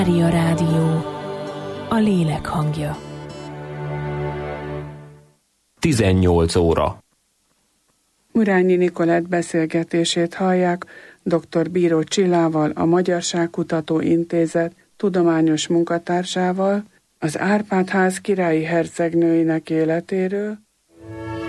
Mária Rádió, a lélek hangja. 18 óra. Urányi Nikolett beszélgetését hallják dr. Bíró Csillával, a Magyarságkutató Intézet tudományos munkatársával, az Árpád-ház királyi hercegnőinek életéről,